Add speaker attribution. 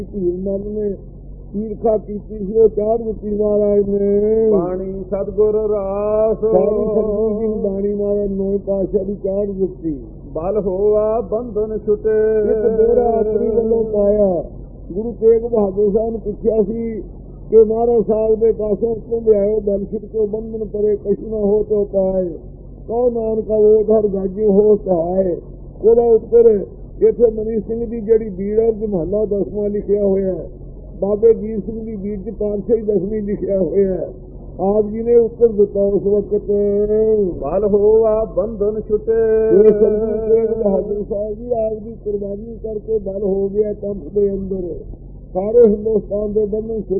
Speaker 1: ਧੀਰ ਮਨ ਨੇ ਈਰਖਾ ਕੀਤੀ ਸੀ, ਉਹ ਚਾੜ ਦਿੱਤੀ ਮਹਾਰਾਜ ਨੇ।
Speaker 2: ਬਾਣੀ ਸਤਿਗੁਰ ਰਾਸ
Speaker 1: ਸਾਰੀ ਸਤਿਗੁਰੂ ਜੀ ਦੀ ਬਾਣੀ ਮਹਾਰਾਜ ਨੌਂ ਪਾਤਸ਼ਾਹ ਦੀ ਚਾੜ ਦਿੱਤੀ।
Speaker 2: ਬਲ ਹੋਆ ਬੰਧਨ ਛੁਟੇ।
Speaker 1: ਇੱਕ ਡੋਰਾ ਆਪਣੀ ਵੱਲੋਂ ਪਾਇਆ। ਗੁਰੂ ਤੇਗ ਬਹਾਦਰ ਸਾਹਿਬ ਨੂੰ ਪੁੱਛਿਆ ਸੀ ਕਿ ਮਹਾਰਾਜ ਸਾਹਿਬ ਦੇ ਪਾਸੋਂ ਕਿਉਂ ਲਿਆਇਓ, ਬਲ ਛੁਟ ਕੇ ਬੰਧਨ ਪਰੇ ਕਛੁ ਨਾ ਹੋ ਤੋ ਪਾਏ, ਕਹੋ ਨਾਨਕਾ ਉਹ ਘਰ ਗਾਜੇ ਹੋ ਸਹਾਏ। ਉਹਦਾ ਉੱਤਰ ਇੱਥੇ ਮਨੀ ਸਿੰਘ ਦੀ ਜਿਹੜੀ ਬੀੜ ਹੈ ਮਹੱਲਾ 10ਵਾਂ ਲਿਖਿਆ ਹੋਇਆ ਹੈ। ਬਾਬੇ ਜੀਰ ਸਿੰਘ ਦੀ ਬੀੜ 'ਚ ਪਾਤਸ਼ਾਹੀ 10ਵੀਂ ਲਿਖਿਆ ਹੋਇਆ ਹੈ। ਆਪ ਜੀ ਨੇ ਉੱਤਰ ਦਿੱਤਾ ਉਸ ਵਕਤ,
Speaker 2: ਬਲ ਹੋਆ ਬੰਧਨ ਛੁਟੇ।
Speaker 1: ਬਹਾਦਰ ਸਾਹਿਬ ਜੀ ਆਪ ਦੀ ਕੁਰਬਾਨੀ ਕਰਕੇ ਬਲ ਹੋ ਗਿਆ ਕੰਪ ਦੇ ਅੰਦਰ, ਸਾਰੇ ਹਿੰਦੁਸਤਾਨ ਦੇ ਬੰਧਨ